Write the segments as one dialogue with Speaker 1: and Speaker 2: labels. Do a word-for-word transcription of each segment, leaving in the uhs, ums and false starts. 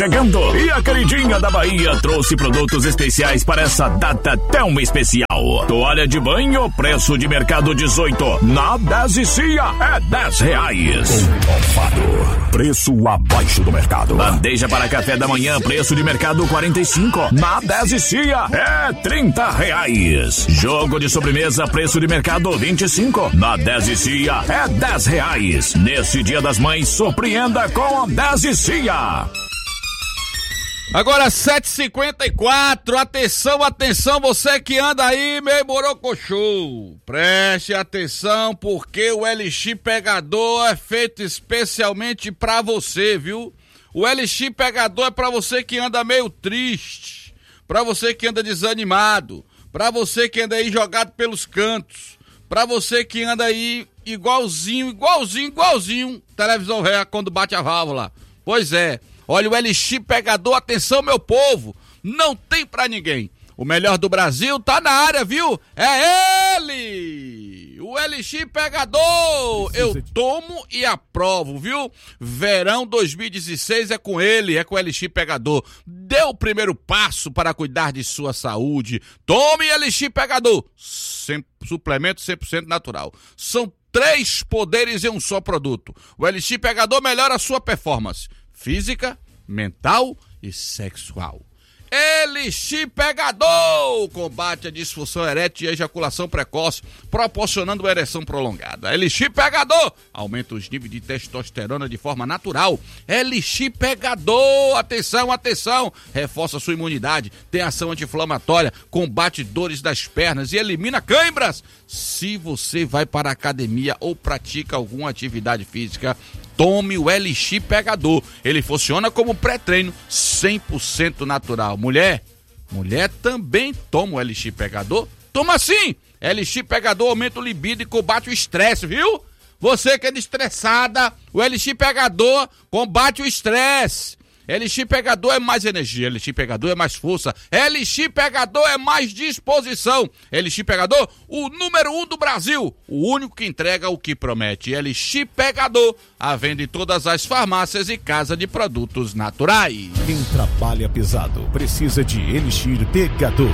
Speaker 1: chegando e a queridinha da Bahia trouxe produtos especiais para essa data tão especial. Toalha de banho, preço de mercado dezoito. Na dez e Cia é dez reais. Comprovado. Preço abaixo do mercado. Bandeja para café da manhã, preço de mercado quarenta e cinco. Na dez e Cia é trinta reais. Jogo de sobremesa, preço de mercado vinte e cinco. Na dez e Cia é dez reais. Nesse Dia das Mães, surpreenda com a dez e Cia.
Speaker 2: Agora sete e cinquenta e quatro, atenção, atenção, você que anda aí meio borocochô, preste atenção porque o L X Pegador é feito especialmente pra você, viu? O L X Pegador é pra você que anda meio triste, pra você que anda desanimado, pra você que anda aí jogado pelos cantos, pra você que anda aí igualzinho, igualzinho, igualzinho, televisão ré quando bate a válvula. Pois é. Olha, o L X Pegador, atenção meu povo, não tem pra ninguém. O melhor do Brasil tá na área, viu? É ele! O L X Pegador! Eu tomo e aprovo, viu? Verão dois mil e dezesseis é com ele, é com o L X Pegador. Dê o primeiro passo para cuidar de sua saúde. Tome L X Pegador. Sem, suplemento cem por cento natural. São três poderes em um só produto. O L X Pegador melhora a sua performance física, mental e sexual. L X Pegador combate a disfunção erétil e a ejaculação precoce, proporcionando uma ereção prolongada. L X Pegador aumenta os níveis de testosterona de forma natural. L X Pegador, atenção, atenção, reforça sua imunidade, tem ação anti-inflamatória, combate dores das pernas e elimina cãibras. Se você vai para a academia ou pratica alguma atividade física, tome o L X Pegador. Ele funciona como pré-treino cem por cento natural. Mulher, mulher também toma o L X Pegador? Toma sim! L X Pegador aumenta o libido e combate o estresse, viu? Você que é estressada, o L X Pegador combate o estresse. L X Pegador é mais energia, L X Pegador é mais força, L X Pegador é mais disposição. L X Pegador, o número um do Brasil, o único que entrega o que promete. L X Pegador, à venda em todas as farmácias e casas de produtos naturais.
Speaker 3: Quem trabalha pesado precisa de Elixir Pegador.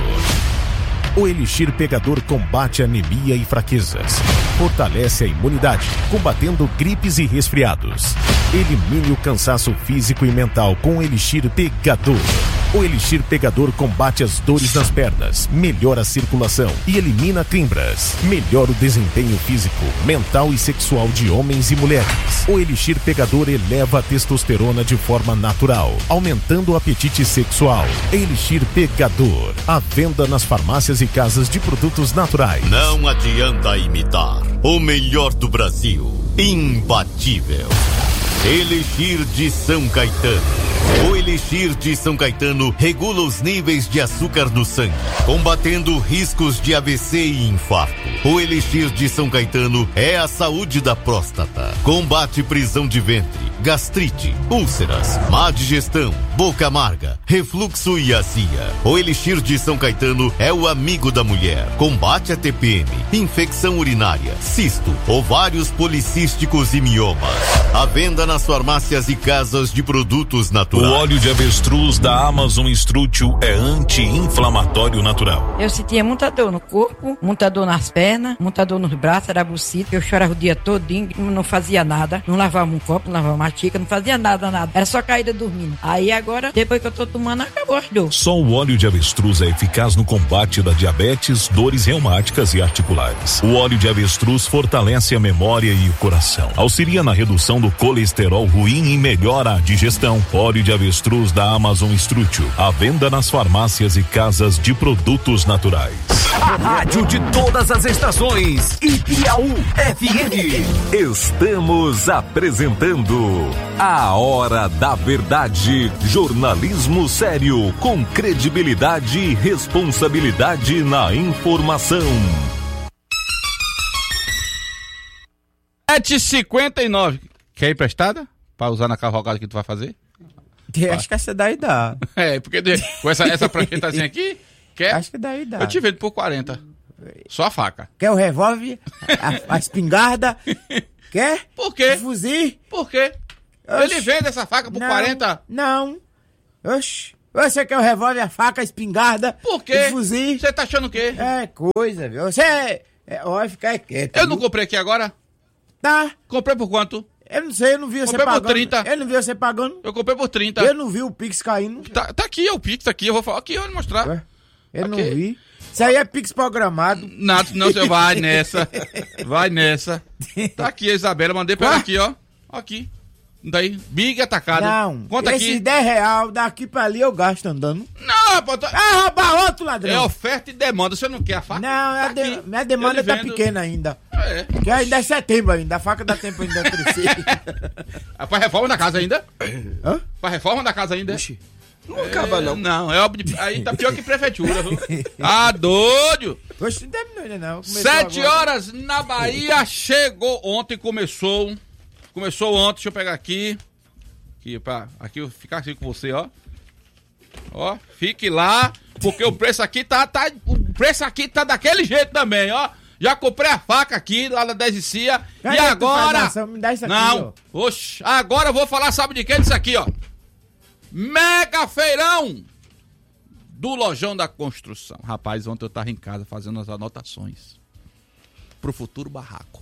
Speaker 3: O Elixir Pegador combate anemia e fraquezas, fortalece a imunidade, combatendo gripes e resfriados. Elimine o cansaço físico e mental com o Elixir Pegador. O Elixir Pegador combate as dores nas pernas, melhora a circulação e elimina câimbras. Melhora o desempenho físico, mental e sexual de homens e mulheres. O Elixir Pegador eleva a testosterona de forma natural, aumentando o apetite sexual. Elixir Pegador, à venda nas farmácias e casas de produtos naturais.
Speaker 4: Não adianta imitar. O melhor do Brasil, imbatível. Elixir de São Caetano. O Elixir de São Caetano regula os níveis de açúcar no sangue, combatendo riscos de A V C e infarto. O Elixir de São Caetano é a saúde da próstata. Combate prisão de ventre, gastrite, úlceras, má digestão, boca amarga, refluxo e azia. O Elixir de São Caetano é o amigo da mulher. Combate a T P M, infecção urinária, cisto, ovários policísticos e miomas. À venda nas farmácias e casas de produtos naturais.
Speaker 5: O óleo de avestruz da Amazon Strútil é anti-inflamatório natural.
Speaker 6: Eu sentia muita dor no corpo, muita dor nas pernas, muita dor nos braços, era bucita. Eu chorava o dia todinho, não fazia nada, não lavava um copo, não lavava uma xícara, não fazia nada, nada. Era só caída dormindo. Aí agora, depois que eu tô tomando, acabou as dores.
Speaker 5: Só o óleo de avestruz é eficaz no combate da diabetes, dores reumáticas e articulares. O óleo de avestruz fortalece a memória e o coração, auxilia na redução do colesterol ruim e melhora a digestão. Óleo de avestruz da Amazon Strútil, à venda nas farmácias e casas de produtos naturais.
Speaker 1: A rádio de todas as estações, Ipiaú F M.
Speaker 3: Estamos apresentando A Hora da Verdade, jornalismo sério, com credibilidade e responsabilidade na informação.
Speaker 2: sete e cinquenta e nove. Quer ir emprestada? Pra usar na cavalgada que tu vai fazer?
Speaker 7: Que acho que essa daí dá.
Speaker 2: É, porque de, com essa, essa pranchetazinha aqui, quer?
Speaker 7: Acho que daí dá.
Speaker 2: Eu te vendo por quarenta. Só a faca.
Speaker 7: Quer o revólver? A, a espingarda? Quer?
Speaker 2: Por quê?
Speaker 7: O fuzil?
Speaker 2: Por quê?
Speaker 7: Oxi.
Speaker 2: Ele vende essa faca por
Speaker 7: não,
Speaker 2: quarenta?
Speaker 7: Não. Oxi. Você quer o revólver, a faca, a espingarda?
Speaker 2: Por quê?
Speaker 7: O fuzil?
Speaker 2: Você tá achando o quê?
Speaker 7: É coisa, viu? Você é... é vai ficar quieto.
Speaker 2: Eu não
Speaker 7: viu?
Speaker 2: comprei aqui agora?
Speaker 7: Tá.
Speaker 2: Comprei por quanto?
Speaker 7: Eu não sei, eu não vi você
Speaker 2: Comprei por
Speaker 7: pagando.
Speaker 2: trinta.
Speaker 7: Eu não vi você pagando.
Speaker 2: Eu comprei por trinta.
Speaker 7: Eu não vi o Pix caindo.
Speaker 2: Tá, tá aqui, é o Pix, tá aqui. Eu vou falar aqui, eu vou mostrar.
Speaker 7: Ué? Eu
Speaker 2: Ok.
Speaker 7: não vi. Isso aí é Pix programado.
Speaker 2: Nada, não, você vai nessa. Vai nessa. Tá aqui a Isabela, mandei pra ela
Speaker 7: Ué?
Speaker 2: aqui, ó. Aqui. Daí, Big atacado.
Speaker 7: Não,
Speaker 2: Conta
Speaker 7: esses
Speaker 2: aqui.
Speaker 7: dez reais daqui pra ali eu gasto andando.
Speaker 2: Não, pô, tá...
Speaker 7: Ah, roubar outro ladrão.
Speaker 2: É oferta e demanda. Você não quer a faca?
Speaker 7: Não,
Speaker 2: Tá
Speaker 7: a de-
Speaker 2: aqui.
Speaker 7: minha demanda
Speaker 2: Eu
Speaker 7: tá
Speaker 2: vendo.
Speaker 7: pequena ainda.
Speaker 2: É.
Speaker 7: Que ainda é setembro ainda, a faca dá tempo ainda de crescer.
Speaker 2: Ah, pra reforma da casa ainda?
Speaker 7: Hã?
Speaker 2: Pra reforma da casa ainda?
Speaker 8: Não acaba, não.
Speaker 2: Não, é óbvio. de- Aí tá pior que prefeitura, viu? Ah, doido!
Speaker 7: Poxa, não terminou ainda não. Começou
Speaker 2: Sete
Speaker 7: agora.
Speaker 2: horas na Bahia, chegou ontem, começou. Começou ontem, deixa eu pegar aqui. Aqui, pra, aqui eu ficar assim com você, ó. Ó, fique lá, porque o preço aqui tá, tá. O preço aqui tá daquele jeito também, ó. Já comprei a faca aqui, lá na Dezicia.
Speaker 7: Cadê
Speaker 2: E
Speaker 7: que tu
Speaker 2: agora.
Speaker 7: faz ação? Me dá isso aqui,
Speaker 2: Não, oxe, agora eu vou falar, sabe de quê? Disso aqui, ó. Mega feirão do Lojão da Construção. Rapaz, ontem eu tava em casa fazendo as anotações pro futuro barraco.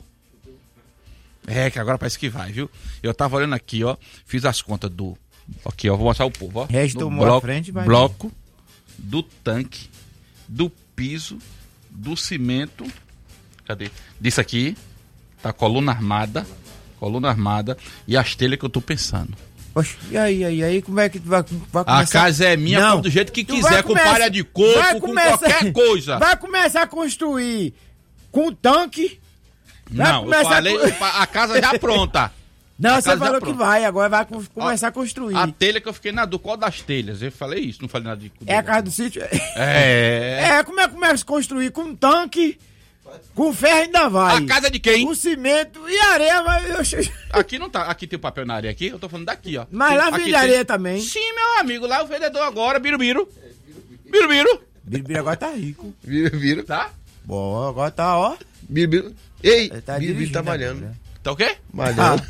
Speaker 2: É, que agora parece que vai, viu? Eu tava olhando aqui, ó. Fiz as contas do... Aqui, ó, vou mostrar o povo, ó.
Speaker 7: Resto
Speaker 2: No
Speaker 7: tomou a
Speaker 2: bloco,
Speaker 7: frente, vai
Speaker 2: bloco, do tanque, do piso, do cimento. Cadê? Disso aqui, tá coluna armada, coluna armada e as telhas que eu tô pensando.
Speaker 7: Poxa, e aí, aí, aí, como é que tu vai, vai
Speaker 2: A
Speaker 7: começar?
Speaker 2: casa é minha,
Speaker 7: Não.
Speaker 2: como do jeito que
Speaker 7: Tu
Speaker 2: quiser,
Speaker 7: vai
Speaker 2: com
Speaker 7: começar-
Speaker 2: palha de coco,
Speaker 7: vai
Speaker 2: com
Speaker 7: começar-
Speaker 2: qualquer coisa.
Speaker 7: Vai começar a construir com tanque. vai
Speaker 2: Não, eu
Speaker 7: começar
Speaker 2: falei,
Speaker 7: com-
Speaker 2: a casa já pronta.
Speaker 7: Não,
Speaker 2: A
Speaker 7: você
Speaker 2: casa já
Speaker 7: falou que
Speaker 2: pronta.
Speaker 7: vai, agora vai com- começar a construir.
Speaker 2: A telha que eu fiquei na dúvida, qual das telhas? Eu falei isso, não falei nada de...
Speaker 7: É a casa do sítio?
Speaker 2: É.
Speaker 7: É, como é que começa a construir com tanque, com ferro ainda vai.
Speaker 2: A casa de quem?
Speaker 7: Com cimento e areia vai... eu-
Speaker 2: Aqui não tá, aqui tem papel na areia aqui, eu tô falando daqui, ó.
Speaker 7: Mas
Speaker 2: Tem-
Speaker 7: lá
Speaker 2: aqui
Speaker 7: vem de
Speaker 2: tem-
Speaker 7: areia também.
Speaker 2: Sim, meu amigo, lá o vendedor agora, Birubiru. Birubiru,
Speaker 7: Biribiri agora tá rico.
Speaker 8: Vira, vira.
Speaker 2: tá?
Speaker 7: Bom, agora tá, ó.
Speaker 8: Bira, bira. Ei,
Speaker 7: Ele tá
Speaker 8: Bira, Bira tá
Speaker 7: dirigindo
Speaker 8: malhando.
Speaker 7: agora.
Speaker 2: Tá o quê?
Speaker 8: Malhando.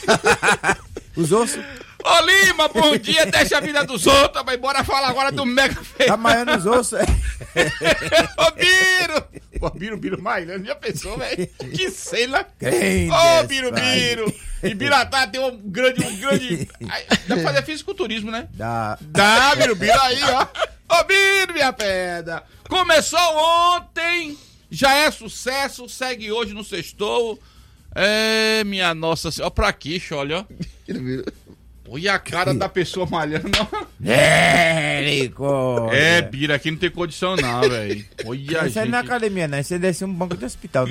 Speaker 7: Os ossos.
Speaker 2: Ô Lima, bom dia, deixa a vida dos outros, mas bora falar agora do Mega
Speaker 7: Tá
Speaker 2: Feirão.
Speaker 7: maiando os ossos.
Speaker 2: Ô Biro! Pô, Biro, Biro Mailano, já pensou, velho? Que cena!
Speaker 7: Crente,
Speaker 2: Ô, Biro,
Speaker 7: pai.
Speaker 2: Biro! E Biratá tem um grande, um grande... Ai, dá pra fazer fisiculturismo, né?
Speaker 7: Da...
Speaker 2: Dá, Biro, Biro aí, ó. Ô, Biro, minha pedra! Começou ontem, já é sucesso, segue hoje no Sextou. É, minha nossa senhora, ó pra aqui, olha, ó.
Speaker 8: Vira, vira.
Speaker 2: Olha a cara da pessoa malhando, não.
Speaker 7: É, Rico.
Speaker 2: É, Bira, aqui não tem condição não, velho. Olha a
Speaker 7: Isso aí não é
Speaker 2: gente.
Speaker 7: academia, não. Isso aí deve ser um banco de hospital. Né?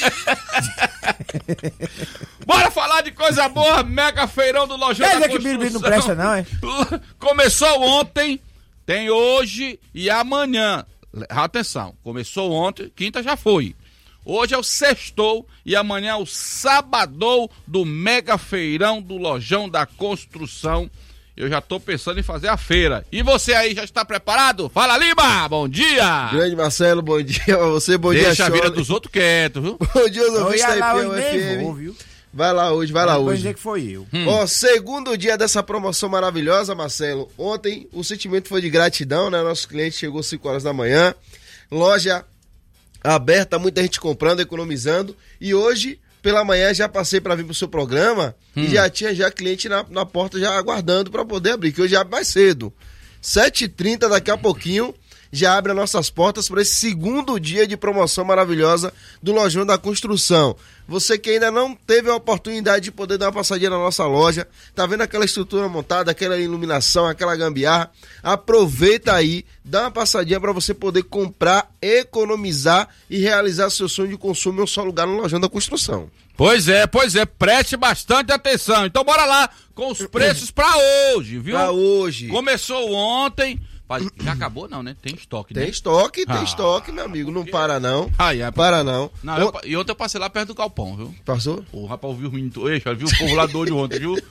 Speaker 2: Bora falar de coisa boa, Mega Feirão do Lojão
Speaker 7: Quer
Speaker 2: da
Speaker 7: dizer que
Speaker 2: Construção.
Speaker 7: Biribiri não presta, não, é?
Speaker 2: Começou ontem, tem hoje e amanhã. Atenção, começou ontem, quinta já foi. Hoje é o sextou e amanhã é o sabadou do Mega Feirão do Lojão da Construção. Eu já tô pensando em fazer a feira. E você aí, já está preparado? Fala, Lima! Bom dia!
Speaker 8: Grande Marcelo, bom dia pra você, bom
Speaker 2: Deixa
Speaker 8: dia,
Speaker 2: a vida
Speaker 8: Chole.
Speaker 2: dos outros quietos, viu?
Speaker 8: Bom dia, os
Speaker 7: Eu
Speaker 8: ouvintes
Speaker 7: ia
Speaker 8: da
Speaker 7: lá
Speaker 8: I P
Speaker 7: hoje
Speaker 8: F
Speaker 7: nem vou,
Speaker 8: M.
Speaker 7: viu?
Speaker 8: Vai lá hoje, vai lá
Speaker 7: Depois
Speaker 8: hoje.
Speaker 7: dizer que foi eu.
Speaker 8: Ó, segundo dia dessa promoção maravilhosa, Marcelo. Ontem o sentimento foi de gratidão, né? Nosso cliente chegou às cinco horas da manhã. Loja aberta, muita gente comprando, economizando. E hoje, pela manhã, já passei para vir pro seu programa e já tinha já cliente na, na porta já aguardando para poder abrir, que hoje abre mais cedo. sete e trinta, daqui a pouquinho, já abre as nossas portas para esse segundo dia de promoção maravilhosa do Lojão da Construção. Você que ainda não teve a oportunidade de poder dar uma passadinha na nossa loja, tá vendo aquela estrutura montada, aquela iluminação, aquela gambiarra, aproveita aí, dá uma passadinha para você poder comprar, economizar e realizar seu sonho de consumo em um só lugar no Lojão da Construção.
Speaker 2: Pois é, pois é, preste bastante atenção. Então bora lá com os preços pra hoje, viu?
Speaker 8: Pra hoje.
Speaker 2: Começou ontem. Já acabou não, né? Tem estoque,
Speaker 8: Tem
Speaker 2: né?
Speaker 8: estoque, tem
Speaker 2: Ah,
Speaker 8: estoque, meu amigo. Não para não.
Speaker 2: Ai, é,
Speaker 8: Para não.
Speaker 2: Não, eu, e ontem eu passei lá perto do galpão, viu?
Speaker 8: Passou?
Speaker 2: O rapaz ouviu o menino. Eixa, viu o povo lá doido ontem, viu?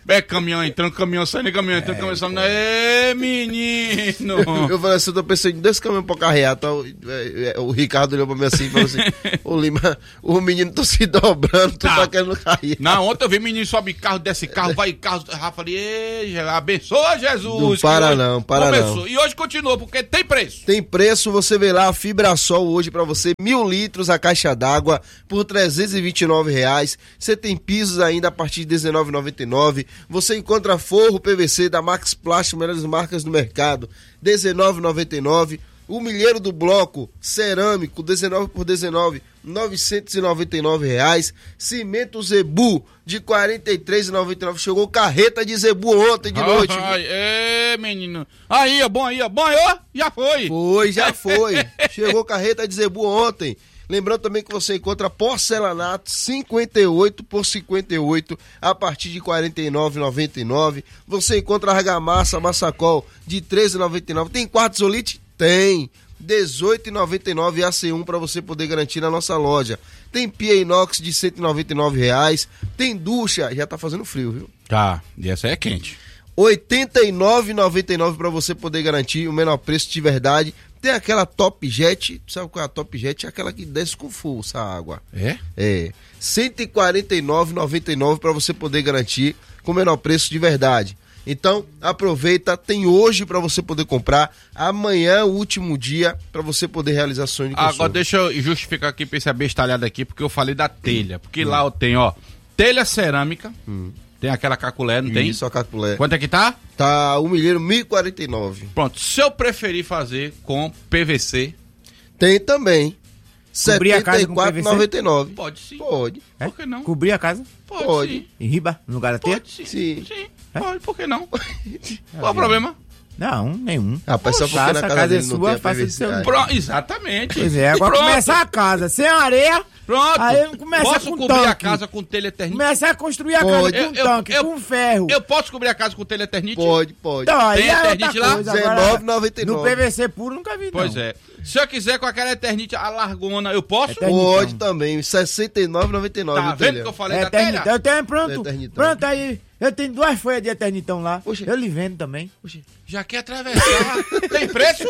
Speaker 2: É caminhão entrando, caminhão saindo, caminhão entrando, é, caminhão saindo. Ê, menino!
Speaker 8: Eu falei assim, eu tô pensando em dois caminhões pra carrear. Tá? O, é, o Ricardo olhou pra mim assim e falou assim: ô Lima, o menino tá se dobrando, tu tá, tá querendo cair.
Speaker 2: Não, ontem eu vi menino sobe carro, desce carro, vai carro. Rafa, falei, ei, abençoa Jesus.
Speaker 8: Não para hoje, não, para começou. não.
Speaker 2: E hoje continua, porque tem preço.
Speaker 8: Tem preço, você vê lá, a Fibrasol hoje pra você, mil litros a caixa d'água por trezentos e vinte e nove reais. Você tem pisos ainda a partir de dezenove reais e noventa e nove centavos. Você encontra forro P V C da Max Plástico, melhores marcas do mercado, dezenove reais e noventa e nove centavos. O milheiro do bloco cerâmico, dezenove por dezenove, novecentos e noventa e nove reais. Cimento Zebu de quarenta e três reais e noventa e nove centavos. Chegou carreta de Zebu ontem de
Speaker 2: ai,
Speaker 8: noite.
Speaker 2: Ai, é, menino. Aí, ó, bom aí, ó. Bom aí, ó. Já foi.
Speaker 8: Foi, já foi. Chegou carreta de Zebu ontem. Lembrando também que você encontra porcelanato cinquenta e oito por cinquenta e oito a partir de quarenta e nove reais e noventa e nove centavos. Você encontra argamassa, massacol de treze reais e noventa e nove centavos. Tem quartzolite? Tem. dezoito reais e noventa e nove centavos A C um para você poder garantir na nossa loja. Tem pia inox de cento e noventa e nove reais. Tem ducha, já tá fazendo frio, viu?
Speaker 2: Tá, e essa aí é quente.
Speaker 8: oitenta e nove reais e noventa e nove centavos para você poder garantir o menor preço de verdade. Tem aquela Top Jet, sabe qual é a Top Jet? É aquela que desce com força a água.
Speaker 2: É?
Speaker 8: É. cento e quarenta e nove reais e noventa e nove centavos para você poder garantir com o menor preço de verdade. Então, aproveita, tem hoje para você poder comprar, amanhã é o último dia para você poder realizar sonho de consumo.
Speaker 2: Agora deixa eu justificar aqui pra esse abestalhado aqui, porque eu falei da telha, porque hum. lá eu tenho, ó, telha cerâmica, hum. tem aquela caculé, não tem?
Speaker 8: Isso, a caculé.
Speaker 2: Quanto é que tá?
Speaker 8: Tá um milheiro mil e quarenta e nove.
Speaker 2: Pronto, se eu preferir fazer com P V C...
Speaker 8: Tem também.
Speaker 7: Cobrir a casa com P V C?
Speaker 8: setenta e quatro reais e noventa e nove.
Speaker 2: Pode sim.
Speaker 8: Pode.
Speaker 7: É?
Speaker 2: Por que não?
Speaker 7: Cobrir a casa?
Speaker 2: Pode,
Speaker 8: Pode.
Speaker 2: sim.
Speaker 7: Em riba? No lugar da telha?
Speaker 2: Pode sim.
Speaker 8: Sim.
Speaker 2: Sim.
Speaker 7: É?
Speaker 2: Pode, por que não? Qual o problema?
Speaker 7: Não, nenhum.
Speaker 8: Rapaz, só porque na casa,
Speaker 7: casa
Speaker 8: dele
Speaker 7: é
Speaker 8: não
Speaker 7: sua,
Speaker 8: tem a
Speaker 7: faça
Speaker 8: P V
Speaker 7: do
Speaker 8: C.
Speaker 7: seu...
Speaker 2: Pronto, exatamente.
Speaker 7: Pois é, agora
Speaker 2: Pronto.
Speaker 7: começar a casa sem areia.
Speaker 2: Pronto.
Speaker 7: Aí não começa
Speaker 2: posso
Speaker 7: com
Speaker 2: cobrir
Speaker 7: tanque.
Speaker 2: a casa com telha eternite?
Speaker 7: Começar a construir a
Speaker 8: Pode.
Speaker 7: casa com
Speaker 2: Eu-
Speaker 7: tanque,
Speaker 2: eu-
Speaker 7: com ferro.
Speaker 2: Eu posso cobrir a casa com telha eternite?
Speaker 8: Pode, pode.
Speaker 7: Então, aí
Speaker 2: Tem
Speaker 7: é outra
Speaker 2: Eternite lá?
Speaker 7: coisa. Agora,
Speaker 8: dezenove reais e noventa e nove.
Speaker 7: no P V C puro nunca vi, não.
Speaker 2: Pois é. Se eu quiser com aquela eternite, a largona, eu posso?
Speaker 7: Eternite.
Speaker 8: Pode também, sessenta e nove reais e noventa e nove.
Speaker 2: Tá
Speaker 8: viu,
Speaker 2: vendo
Speaker 8: Telhão?
Speaker 2: que eu falei
Speaker 7: É
Speaker 2: da telha?
Speaker 7: eternitão. Eu tenho pronto.
Speaker 8: É eternitão.
Speaker 7: Pronto aí. Eu tenho duas folhas de eternitão lá.
Speaker 8: Oxe.
Speaker 7: Eu lhe vendo também.
Speaker 2: Já quer atravessar. Tem preço?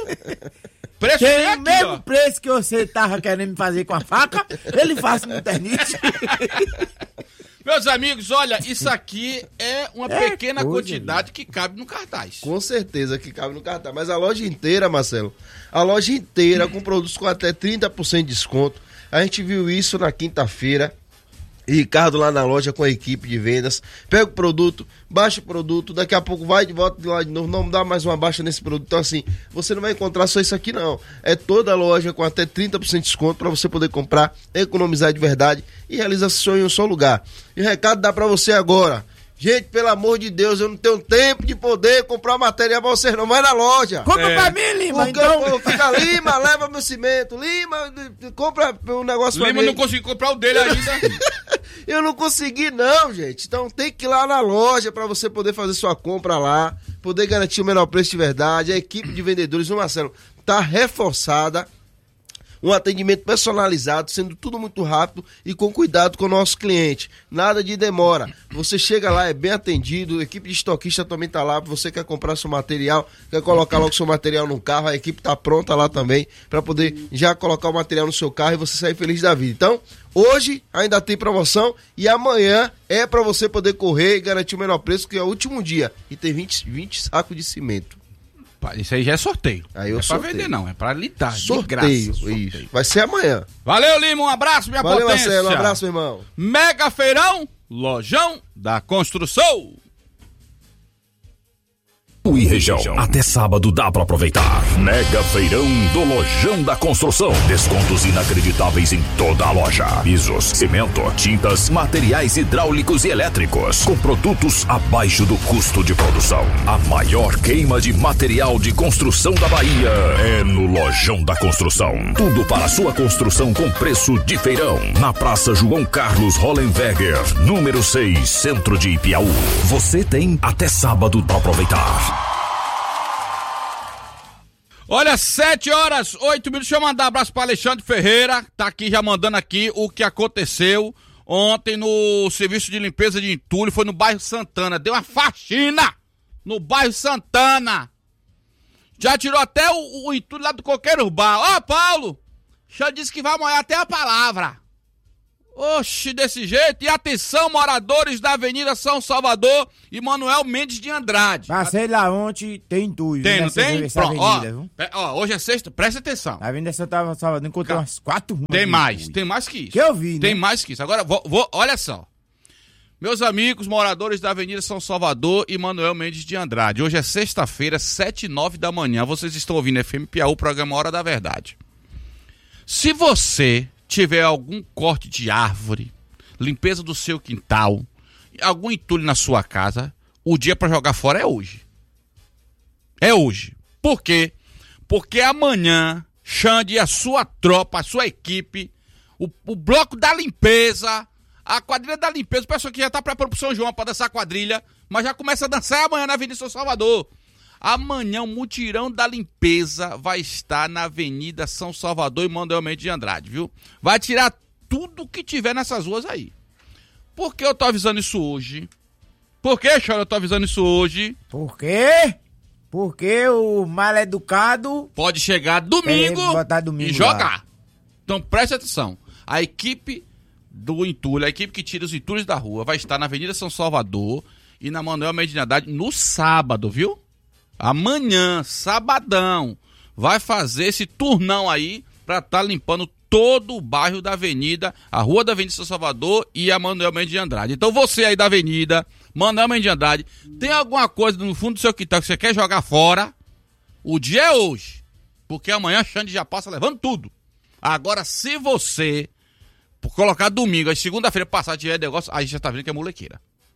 Speaker 2: Preço tem
Speaker 7: Tem o
Speaker 2: aqui,
Speaker 7: mesmo
Speaker 2: ó.
Speaker 7: preço que você tava querendo me fazer com a faca, ele faz no eternite.
Speaker 2: Meus amigos, olha, isso aqui é uma
Speaker 7: É
Speaker 2: pequena
Speaker 7: coisa,
Speaker 2: quantidade que cabe no cartaz.
Speaker 8: Com certeza que cabe no cartaz. Mas a loja inteira, Marcelo, a loja inteira com produtos com até trinta por cento de desconto. A gente viu isso na quinta-feira. Ricardo lá na loja com a equipe de vendas. Pega o produto, baixa o produto, daqui a pouco vai de volta de lá de novo, não dá mais uma baixa nesse produto. Então assim, você não vai encontrar só isso aqui não. É toda a loja com até trinta por cento de desconto para você poder comprar, economizar de verdade e realizar seu sonho em um só lugar. E o recado dá para você agora. Gente, pelo amor de Deus, eu não tenho tempo de poder comprar material pra vocês não. Vai na loja.
Speaker 7: Compra
Speaker 2: É.
Speaker 7: pra mim, Lima,
Speaker 8: Porque
Speaker 7: então.
Speaker 8: pô, fica Lima, leva meu cimento. Lima, de- de- compra um negócio pra
Speaker 2: Lima
Speaker 8: mim.
Speaker 2: não conseguiu comprar o dele ainda.
Speaker 8: Eu não consegui não, gente. Então tem que ir lá na loja pra você poder fazer sua compra lá, poder garantir o menor preço de verdade. A equipe de vendedores do Marcelo tá reforçada. Um atendimento personalizado, sendo tudo muito rápido e com cuidado com o nosso cliente. Nada de demora. Você chega lá, é bem atendido, a equipe de estoquista também tá lá. Você quer comprar seu material, quer colocar logo seu material no carro, a equipe tá pronta lá também para poder já colocar o material no seu carro e você sair feliz da vida. Então, hoje ainda tem promoção e amanhã é para você poder correr e garantir o menor preço, que é o último dia. E tem vinte, vinte sacos de cimento.
Speaker 2: Isso aí já é sorteio.
Speaker 8: Aí eu
Speaker 2: não é pra
Speaker 8: sorteio.
Speaker 2: vender não, é pra lidar.
Speaker 8: Sorteio,
Speaker 2: de graça, sorteio.
Speaker 8: isso. Vai ser amanhã.
Speaker 2: Valeu, Lima, um abraço, minha
Speaker 8: Valeu,
Speaker 2: potência.
Speaker 8: Marcelo, um abraço, meu irmão.
Speaker 2: Mega Feirão, Lojão da Construção.
Speaker 1: E região. Até sábado dá pra aproveitar. Mega Feirão do Lojão da Construção. Descontos inacreditáveis em toda a loja. Pisos, cimento, tintas, materiais hidráulicos e elétricos. Com produtos abaixo do custo de produção. A maior queima de material de construção da Bahia é no Lojão da Construção. Tudo para sua construção com preço de feirão. Na Praça João Carlos Hollenberger, número seis, Centro de Ipiaú. Você tem até sábado pra aproveitar.
Speaker 2: Olha, sete horas, oito minutos. Deixa eu mandar um abraço para Alexandre Ferreira. Tá aqui já mandando aqui o que aconteceu ontem no serviço de limpeza de entulho, foi no bairro Santana, deu uma faxina no bairro Santana. Já tirou até o, o entulho lá do coqueiro urbano. Ó, Paulo, já disse que vai molhar até a palavra. Oxe, desse jeito. E atenção, moradores da Avenida São Salvador e Manuel Mendes de Andrade.
Speaker 7: Passei lá ontem, tem entulho.
Speaker 2: Tem, não
Speaker 7: nessa-
Speaker 2: tem?
Speaker 7: nessa
Speaker 2: Pronto,
Speaker 7: avenida,
Speaker 2: ó,
Speaker 7: viu?
Speaker 2: é, ó, hoje é sexta, presta atenção.
Speaker 7: Na Avenida São Salvador, encontrei
Speaker 2: Ca-
Speaker 7: umas quatro ruas.
Speaker 2: Tem
Speaker 7: de
Speaker 2: mais,
Speaker 7: entulho.
Speaker 2: tem mais que isso.
Speaker 7: Que eu vi, né?
Speaker 2: Tem mais que isso. Agora, vou, vou- olha só. Meus amigos moradores da Avenida São Salvador e Manuel Mendes de Andrade. Hoje é sexta-feira, sete e nove da manhã. Vocês estão ouvindo F M Piauí, o programa Hora da Verdade. Se você tiver algum corte de árvore, limpeza do seu quintal, algum entulho na sua casa, o dia para jogar fora é hoje. É hoje. Por quê? Porque amanhã, Xande e a sua tropa, a sua equipe, o, o bloco da limpeza, a quadrilha da limpeza, o pessoal que já tá preparando pro São João para dançar a quadrilha, mas já começa a dançar amanhã na Avenida São Salvador. Amanhã o mutirão da limpeza vai estar na Avenida São Salvador e Manuel Mendes de Andrade, viu? Vai tirar tudo que tiver nessas ruas aí. Por que eu tô avisando isso hoje? Por que, Chora, eu tô avisando isso hoje?
Speaker 7: Por quê? Porque o mal educado
Speaker 2: Pode chegar domingo,
Speaker 7: É, botar domingo
Speaker 2: e
Speaker 7: lá.
Speaker 2: jogar. Então preste atenção. A equipe do entulho, a equipe que tira os entulhos da rua, vai estar na Avenida São Salvador e na Manuel Mendes de Andrade no sábado, viu? Amanhã, sabadão, vai fazer esse turnão aí pra estar limpando todo o bairro da Avenida, a rua da Avenida São Salvador e a Manuel Mendes de Andrade. Então você aí da Avenida, Manuel Mendes de Andrade, tem alguma coisa no fundo do seu quintal que você quer jogar fora? O dia é hoje, porque amanhã Xande já passa levando tudo. Agora, se você por colocar domingo, aí segunda-feira passar tiver negócio, aí já tá vendo que é molequeira.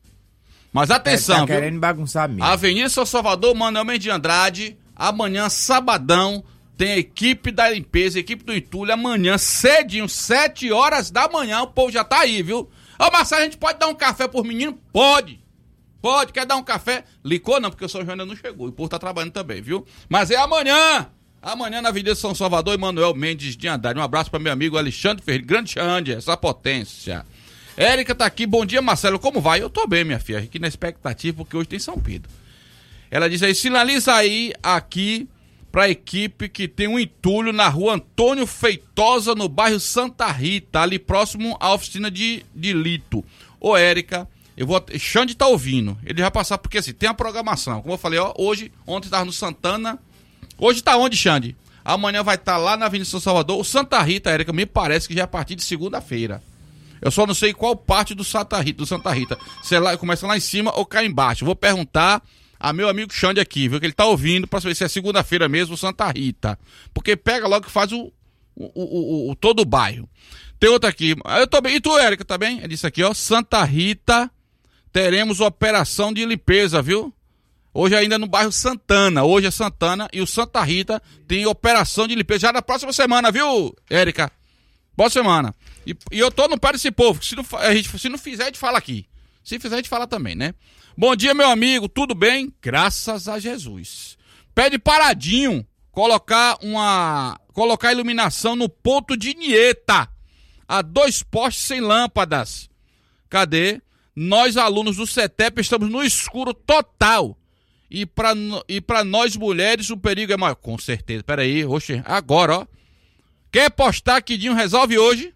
Speaker 2: Mas atenção,
Speaker 7: tá
Speaker 2: viu?
Speaker 7: querendo bagunçar mesmo.
Speaker 2: Avenida São Salvador, Manuel Mendes de Andrade, amanhã, sabadão, tem a equipe da limpeza, a equipe do entulho, amanhã, cedinho, sete horas da manhã, o povo já tá aí, viu? Ô, Marcelo, a gente pode dar um café por menino? Pode! Pode, quer dar um café? Licou não, porque o São João ainda não chegou, e o povo tá trabalhando também, viu? Mas é amanhã! Amanhã na Avenida São Salvador e Manuel Mendes de Andrade. Um abraço para meu amigo Alexandre Ferreira, grande Xande, essa potência. Érica tá aqui, bom dia Marcelo, como vai? Eu tô bem, minha filha, aqui na expectativa, porque hoje tem São Pedro. Ela diz aí, sinaliza aí aqui pra equipe que tem um entulho na rua Antônio Feitosa, no bairro Santa Rita, ali próximo à oficina de, de lito. Ô Érica, eu vou, Xande tá ouvindo, ele vai passar, porque assim, tem a programação, como eu falei, ó, hoje, ontem tava no Santana, hoje tá onde, Xande? Amanhã vai estar tá lá na Avenida São Salvador, o Santa Rita, Érica, me parece que já é a partir de segunda-feira. Eu só não sei qual parte do Santa Rita, do Santa Rita. Se é lá, começa lá em cima ou cá embaixo. Vou perguntar a meu amigo Xande aqui, viu? Que ele tá ouvindo pra saber se é segunda-feira mesmo o Santa Rita. Porque pega logo que faz o, o, o, o, o todo o bairro. Tem outro aqui. Eu tô bem. E tu, Érica, tá bem? É disso aqui, ó. Santa Rita, teremos operação de limpeza, viu? Hoje ainda no bairro Santana. Hoje é Santana e o Santa Rita tem operação de limpeza já na próxima semana, viu, Érica? Boa semana. E, e eu tô no pé desse povo. Se não, a gente, se não fizer, a gente fala aqui. Se fizer, a gente fala também, né? Bom dia, meu amigo. Tudo bem? Graças a Jesus. Pede paradinho colocar uma... Colocar iluminação no ponto de Nieta. A dois postes sem lâmpadas. Cadê? Nós, alunos do CETEP, estamos no escuro total. E pra, e pra nós, mulheres, o perigo é maior. Com certeza. Pera aí. Oxe, agora, ó. Quer postar que Dinho resolve hoje?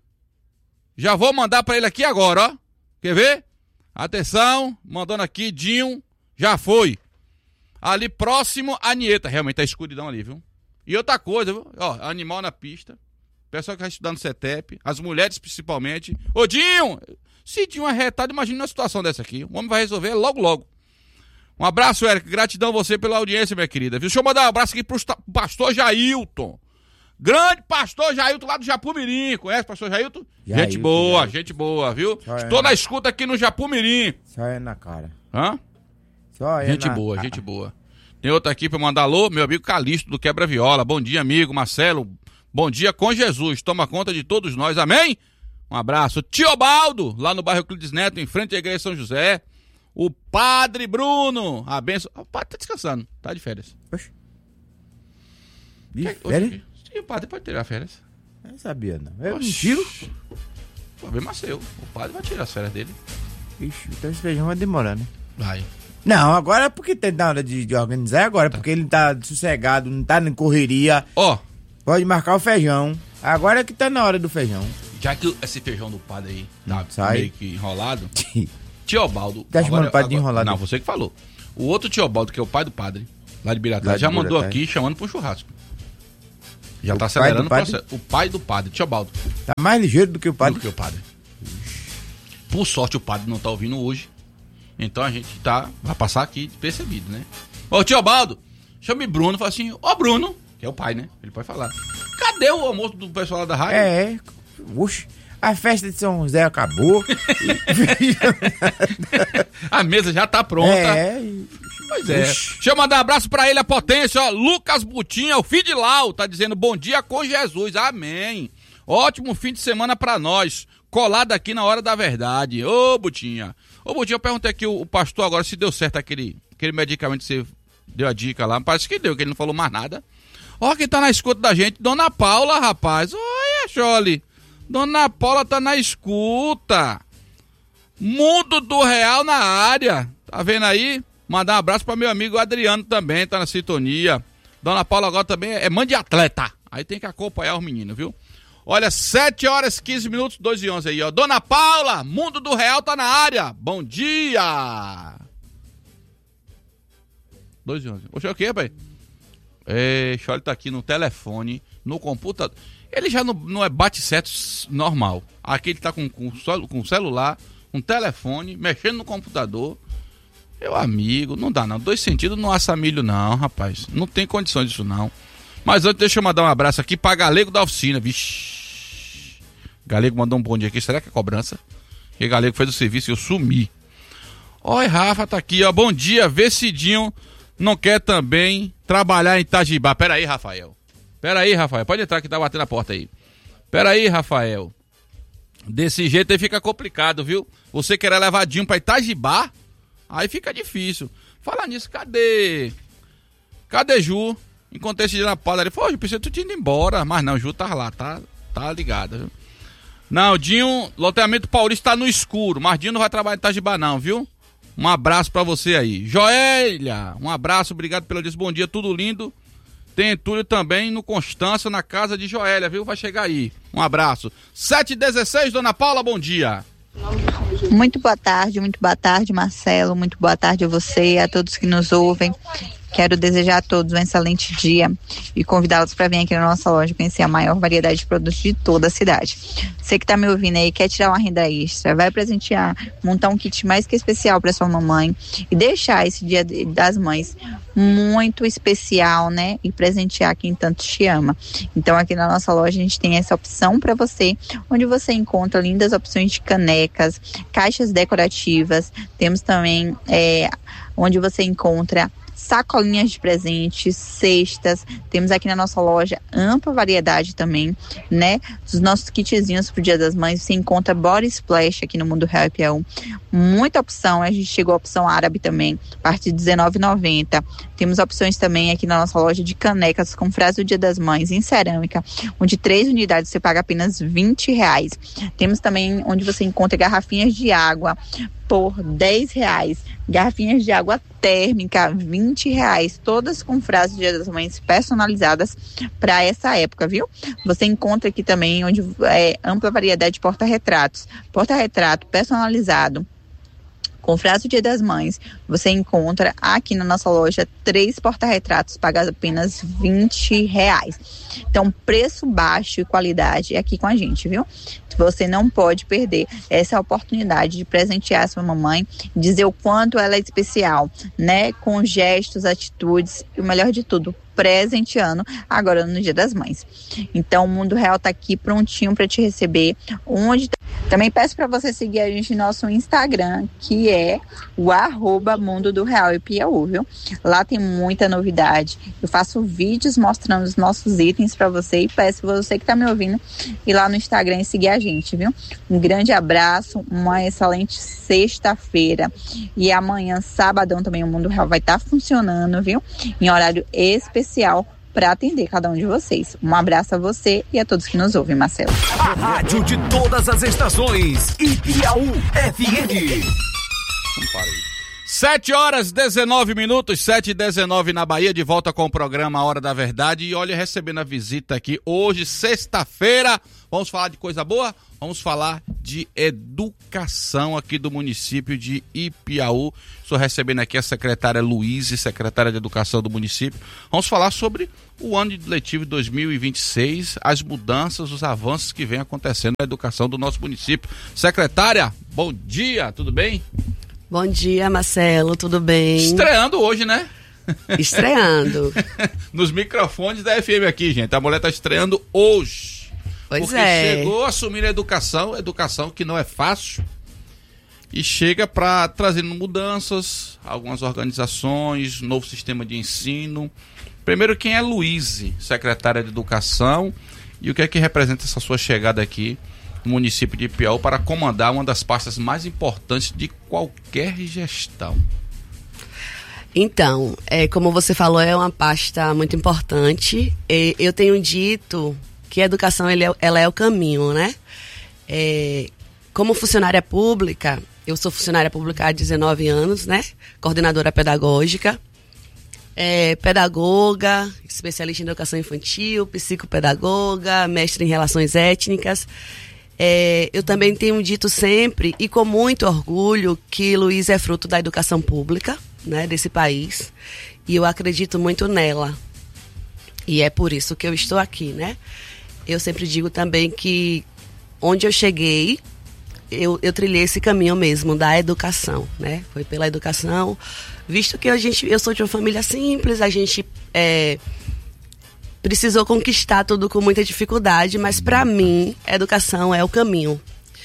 Speaker 2: Já vou mandar pra ele aqui agora, ó. Quer ver? Atenção, mandando aqui, Dinho, já foi. Ali próximo a Nieta. Realmente tá escuridão ali, viu? E outra coisa, viu? Ó, animal na pista. Pessoal que vai estudar no CETEP, as mulheres principalmente. Ô, Dinho! Se Dinho é retado, imagina uma situação dessa aqui. O homem vai resolver logo, logo. Um abraço, Érica. Gratidão a você pela audiência, minha querida. Viu? Deixa eu mandar um abraço aqui pro pastor Jailton. Grande pastor Jailton lá do Japumirim. Conhece o pastor Jailton?
Speaker 7: Jailton,
Speaker 2: Gente boa,
Speaker 7: Jailton.
Speaker 2: gente boa, viu?
Speaker 7: Só
Speaker 2: Estou
Speaker 7: é.
Speaker 2: na escuta aqui no Japumirim.
Speaker 7: Só é na cara.
Speaker 2: Hã?
Speaker 7: Só é
Speaker 2: Gente
Speaker 7: na...
Speaker 2: boa, gente boa. Tem outro aqui pra mandar alô, meu amigo Calixto do Quebra Viola. Bom dia, amigo Marcelo. Bom dia com Jesus. Toma conta de todos nós, amém? Um abraço. Tiobaldo, lá no bairro Euclides Neto, em frente à igreja São José. O Padre Bruno. A benção. O padre tá descansando, tá de férias.
Speaker 7: Oxe. De
Speaker 2: Que-
Speaker 7: férias?
Speaker 2: Oxe, sim, o padre pode tirar férias.
Speaker 7: Eu não sabia, não. Eu não
Speaker 2: Oxe.
Speaker 7: tiro.
Speaker 2: Problema seu. O padre vai tirar as férias dele.
Speaker 7: Ixi, então esse feijão vai demorar, né?
Speaker 2: Vai.
Speaker 7: Não, agora é porque tem na hora de, de organizar agora, tá. Porque ele tá sossegado, não tá em correria.
Speaker 2: Ó. Oh.
Speaker 7: Pode marcar o feijão. Agora é que tá na hora do feijão.
Speaker 2: Já que esse feijão do padre aí tá
Speaker 7: Sai.
Speaker 2: meio que enrolado. Tiobaldo.
Speaker 7: Tá chamando o padre de enrolado?
Speaker 2: Não, você que falou. O outro Tiobaldo, que é o pai do padre, lá de Biratã, já mandou Biratã. Aqui chamando pro churrasco. Já o tá acelerando o processo. O pai do padre, Tiobaldo.
Speaker 7: Tá mais ligeiro do que o padre?
Speaker 2: Do que o padre. Por sorte o padre não tá ouvindo hoje. Então a gente tá, vai passar aqui percebido, né? Ô Tiobaldo, chame Bruno e fala assim, ó Bruno, que é o pai, né? Ele pode falar. Cadê o almoço do pessoal lá da rádio?
Speaker 7: É, oxe, a festa de São José acabou.
Speaker 2: A mesa já tá pronta.
Speaker 7: É.
Speaker 2: Pois é. Ixi. Deixa eu mandar um abraço pra ele, a potência, ó. Lucas Butinha, o filho de Lau, tá dizendo bom dia com Jesus, amém. Ótimo fim de semana pra nós. Colado aqui na hora da verdade. Ô, Butinha. Ô, Butinha, eu perguntei aqui o, o pastor agora se deu certo aquele, aquele medicamento que você deu a dica lá. Parece que deu, que ele não falou mais nada. Ó, quem tá na escuta da gente, Dona Paula, rapaz. Olha, Chole. Dona Paula tá na escuta. Mundo do Real na área. Tá vendo aí? Mandar um abraço pra meu amigo Adriano também, tá na sintonia. Dona Paula agora também é mãe de atleta. Aí tem que acompanhar os meninos, viu? Olha, sete horas, quinze minutos, dois e onze aí, ó. Dona Paula, Mundo do Real tá na área. Bom dia! dois e onze. Oxe, é o quê, pai? É, Chole tá aqui no telefone, no computador. Ele já não, não é bate-certo normal. Aqui ele tá com, com, com celular, um telefone, mexendo no computador. Meu amigo, não dá não. Dois sentidos não assa milho não, rapaz. Não tem condições disso não. Mas antes deixa eu mandar um abraço aqui pra Galego da oficina. Vixe. Galego mandou um bom dia aqui. Será que é cobrança? Porque Galego fez o serviço e eu sumi. Oi, Rafa, tá aqui, ó. Bom dia. Vecidinho não quer também trabalhar em Itajibá. Pera aí, Rafael. Pera aí, Rafael. Pode entrar que tá batendo a porta aí. Pera aí, Rafael. Desse jeito aí fica complicado, viu? Você querer levar Dinho pra Itajibá, aí fica difícil. Falar nisso, cadê? Cadê Ju? Encontrei esse dia na padaria. Ele falou, eu pensei que tu tinha ido embora. Mas não, o Ju tá lá, tá, tá ligado, viu? Não, Dinho, loteamento paulista tá no escuro. Mas Dinho não vai trabalhar em Itajibá não, viu? Um abraço pra você aí. Joélia, um abraço, obrigado pelo dia. Bom dia, tudo lindo. Tem Túlio também no Constância, na casa de Joélia, viu? Vai chegar aí. Um abraço. sete e dezesseis, Dona Paula, bom dia.
Speaker 9: Muito boa tarde, muito boa tarde, Marcelo. Muito boa tarde a você e a todos que nos ouvem. Quero desejar a todos um excelente dia e convidá-los para vir aqui na nossa loja conhecer a maior variedade de produtos de toda a cidade. Você que está me ouvindo aí, quer tirar uma renda extra, vai presentear, montar um kit mais que especial para sua mamãe e deixar esse Dia das Mães muito especial, né? E presentear quem tanto te ama. Então aqui na nossa loja a gente tem essa opção para você, onde você encontra lindas opções de canecas, caixas decorativas, temos também é, onde você encontra sacolinhas de presentes, cestas, temos aqui na nossa loja ampla variedade também, né, dos nossos kitzinhos pro Dia das Mães. Você encontra Body Splash aqui no Mundo Real I P A U, muita opção, a gente chegou a opção árabe também, a partir de dezenove reais e noventa centavos. Temos opções também aqui na nossa loja de canecas com frase do Dia das Mães em cerâmica, onde três unidades você paga apenas vinte reais. Temos também onde você encontra garrafinhas de água por dez reais, garrafinhas de água térmica vinte reais, todas com frases do Dia das Mães personalizadas para essa época, viu? Você encontra aqui também onde é ampla variedade de porta-retratos, porta-retrato personalizado com frase do Dia das Mães. Você encontra aqui na nossa loja três porta-retratos pagados apenas vinte reais. Então, preço baixo e qualidade é aqui com a gente, viu? Você não pode perder essa oportunidade de presentear a sua mamãe, dizer o quanto ela é especial, né? Com gestos, atitudes e o melhor de tudo, presenteando agora no Dia das Mães. Então, o Mundo Real tá aqui prontinho para te receber. Onde tá... Também peço para você seguir a gente no nosso Instagram, que é o arroba Mundo do Real I P A U, viu? Lá tem muita novidade. Eu faço vídeos mostrando os nossos itens para você e peço você que tá me ouvindo ir lá no Instagram e seguir a gente, viu? Um grande abraço, uma excelente sexta-feira e amanhã, sabadão, também o Mundo Real vai estar tá funcionando, viu? Em horário especial para atender cada um de vocês. Um abraço a você e a todos que nos ouvem, Marcelo.
Speaker 10: A rádio de todas as estações, Ipiaú F M.
Speaker 2: sete horas, dezenove minutos, sete e dezenove na Bahia, de volta com o programa A Hora da Verdade. E olha, recebendo a visita aqui hoje, sexta-feira, vamos falar de coisa boa? Vamos falar de educação aqui do município de Ipiaú. Estou recebendo aqui a secretária Luíse, secretária de Educação do município. Vamos falar sobre o ano letivo de dois mil e vinte e seis, as mudanças, os avanços que vem acontecendo na educação do nosso município. Secretária, bom dia, tudo bem?
Speaker 11: Bom dia, Marcelo, tudo bem?
Speaker 2: Estreando hoje, né?
Speaker 11: Estreando.
Speaker 2: Nos microfones da F M aqui, gente. A mulher está estreando hoje.
Speaker 11: Pois
Speaker 2: porque
Speaker 11: é.
Speaker 2: chegou a assumir a educação, educação que não é fácil. E chega para trazer mudanças, algumas organizações, novo sistema de ensino. Primeiro, quem é Luíse, secretária de Educação, e o que é que representa essa sua chegada aqui no município de Ipiaú para comandar uma das pastas mais importantes de qualquer gestão?
Speaker 11: Então, é, como você falou, é uma pasta muito importante. E eu tenho dito que a educação ele é, ela é o caminho, né? É, como funcionária pública, eu sou funcionária pública há dezenove anos, né? Coordenadora pedagógica, é, pedagoga, especialista em educação infantil, psicopedagoga, mestre em relações étnicas. É, eu também tenho dito sempre, e com muito orgulho, que Luíse é fruto da educação pública, né, desse país, e eu acredito muito nela. E é por isso que eu estou aqui, né? Eu sempre digo também que onde eu cheguei, eu, eu trilhei esse caminho mesmo da educação, né? Foi pela educação, visto que a gente, eu sou de uma família simples, a gente é, precisou conquistar tudo com muita dificuldade, mas para mim, a educação é o caminho.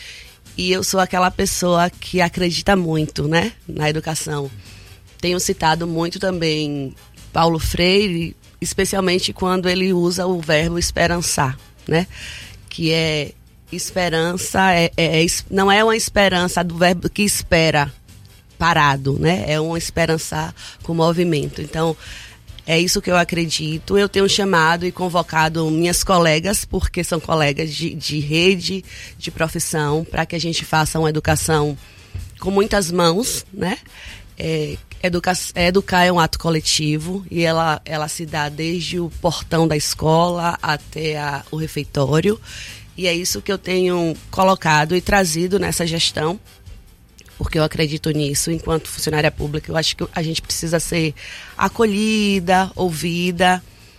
Speaker 11: E eu sou aquela pessoa que acredita muito, né, na educação. Tenho citado muito também Paulo Freire, especialmente quando ele usa o verbo esperançar, né? Que é esperança, é, é, é, não é uma esperança do verbo que espera parado, né? É uma esperança com movimento. Então, é isso que eu acredito. Eu tenho chamado e convocado minhas colegas, porque são colegas de, de rede, de profissão, para que a gente faça uma educação com muitas mãos, né? É, educa, educar é um ato coletivo e ela, ela se dá desde o portão da escola até a, o refeitório, e é isso que eu tenho colocado e trazido nessa gestão, porque eu acredito nisso. Enquanto funcionária pública, eu acho que a gente precisa ser acolhida, ouvida.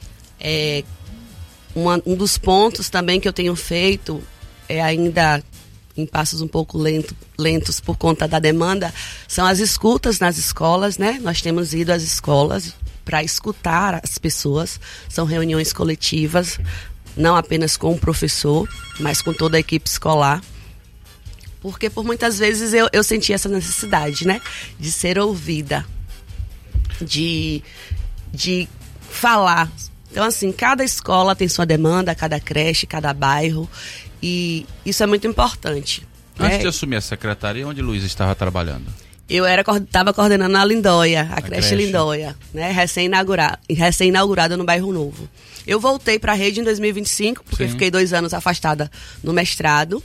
Speaker 11: É, uma, um dos pontos também que eu tenho feito é ainda em passos um pouco lento, lentos por conta da demanda, são as escutas nas escolas, né? Nós temos ido às escolas para escutar as pessoas, são reuniões coletivas, não apenas com o professor, mas com toda a equipe escolar, porque por muitas vezes eu, eu senti essa necessidade, né? De ser ouvida, de, de falar. Então, assim, cada escola tem sua demanda, cada creche, cada bairro, e isso é muito importante.
Speaker 2: Antes
Speaker 11: né?
Speaker 2: de assumir a secretaria, onde Luíse estava trabalhando?
Speaker 11: Eu estava coordenando a Lindóia, a, a creche, creche Lindóia, né? recém-inaugurada, recém-inaugurada no Bairro Novo. Eu voltei para a rede em dois mil e vinte e cinco, porque Sim. fiquei dois anos afastada no mestrado.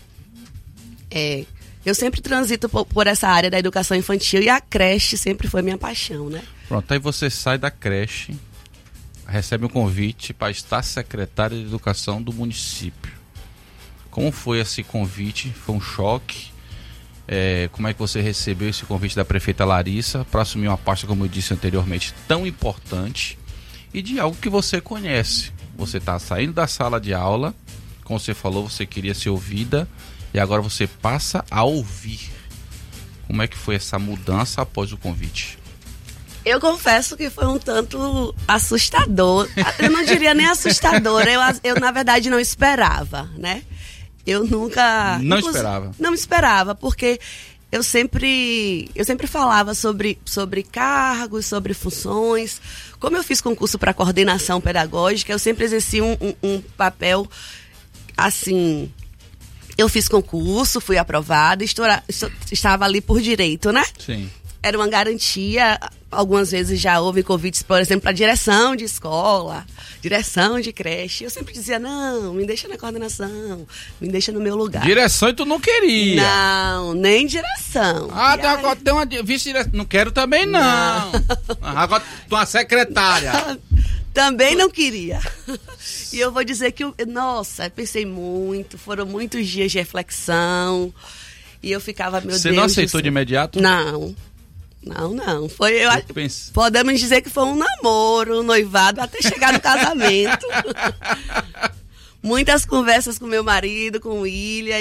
Speaker 11: É, eu sempre transito por, por essa área da educação infantil, e a creche sempre foi minha paixão, né?
Speaker 2: Pronto, aí você sai da creche, recebe um convite para estar secretária de Educação do município. Como foi esse convite? Foi um choque? É, como é que você recebeu esse convite da prefeita Larissa para assumir uma pasta, como eu disse anteriormente, tão importante, e de algo que você conhece? Você está saindo da sala de aula, como você falou, você queria ser ouvida, e agora você passa a ouvir. Como é que foi essa mudança após o convite?
Speaker 11: Eu confesso que foi um tanto assustador. Eu não diria nem assustador, eu, eu na verdade não esperava, né? Eu nunca...
Speaker 2: Não esperava?
Speaker 11: Não esperava, porque eu sempre, eu sempre falava sobre, sobre cargos, sobre funções. Como eu fiz concurso para coordenação pedagógica, eu sempre exerci um, um, um papel, assim... Eu fiz concurso, fui aprovada, estou, estava ali por direito, né?
Speaker 2: Sim.
Speaker 11: Era uma garantia Algumas vezes já houve convites, por exemplo, para direção de escola, direção de creche. Eu sempre dizia, não, me deixa na coordenação, me deixa no meu lugar.
Speaker 2: Direção e tu não queria?
Speaker 11: Não, nem direção.
Speaker 2: Ah, tem, agora tem uma vice-direção. Não quero também, não. não. Agora tu uma secretária.
Speaker 11: Também não queria. E eu vou dizer que, eu, nossa, eu pensei muito, foram muitos dias de reflexão. E eu ficava, meu Deus.
Speaker 2: Você não aceitou de imediato?
Speaker 11: Não. Não, não. Foi, eu,
Speaker 2: eu pense...
Speaker 11: Podemos dizer que foi um namoro, um noivado, até chegar no casamento. Muitas conversas com meu marido, com o William.